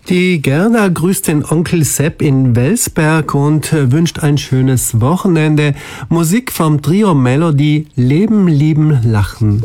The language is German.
Die Gerda grüßt den Onkel Sepp in Welsberg und wünscht ein schönes Wochenende. Musik vom Trio Melody, Leben, Lieben, Lachen.